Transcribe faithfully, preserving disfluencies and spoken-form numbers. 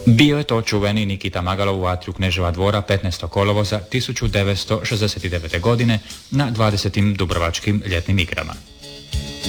Bio je to čuveni Nikita Magalov u atriju Kneževa dvora petnaestog kolovoza tisuću devetsto šezdeset devete. godine na dvadesetim Dubrovačkim ljetnim igrama.